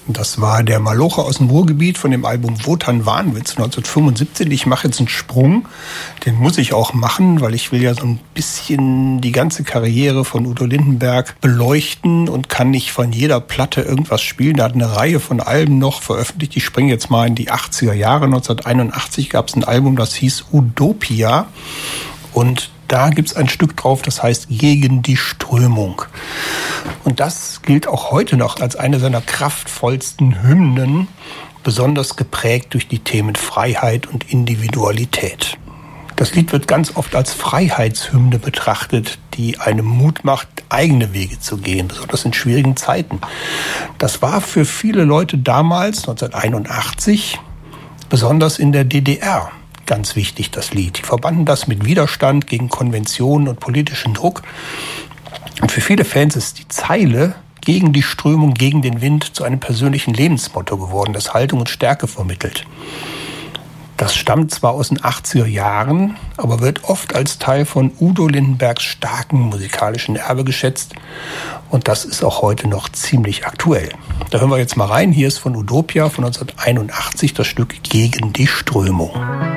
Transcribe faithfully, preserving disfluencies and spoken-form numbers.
Das war der Maloche aus dem Ruhrgebiet von dem Album Wotan Wahnwitz neunzehnhundertfünfundsiebzig. Ich mache jetzt einen Sprung, den muss ich auch machen, weil ich will ja so ein bisschen die ganze Karriere von Udo Lindenberg beleuchten und kann nicht von jeder Platte irgendwas spielen. Er hat eine Reihe von Alben noch veröffentlicht. Ich springe jetzt mal in die achtziger Jahre. neunzehnhunderteinundachtzig gab es ein Album, das hieß Udopia. Und da gibt es ein Stück drauf, das heißt Gegen die Strömung. Und das gilt auch heute noch als eine seiner kraftvollsten Hymnen, besonders geprägt durch die Themen Freiheit und Individualität. Das Lied wird ganz oft als Freiheitshymne betrachtet, die einem Mut macht, eigene Wege zu gehen, besonders in schwierigen Zeiten. Das war für viele Leute damals, neunzehnhunderteinundachtzig, besonders in der D D R. Ganz wichtig, das Lied. Die verbanden das mit Widerstand gegen Konventionen und politischen Druck. Und für viele Fans ist die Zeile gegen die Strömung, gegen den Wind zu einem persönlichen Lebensmotto geworden, das Haltung und Stärke vermittelt. Das stammt zwar aus den achtziger Jahren, aber wird oft als Teil von Udo Lindenbergs starken musikalischen Erbe geschätzt. Und das ist auch heute noch ziemlich aktuell. Da hören wir jetzt mal rein. Hier ist von Udopia von neunzehnhunderteinundachtzig das Stück Gegen die Strömung.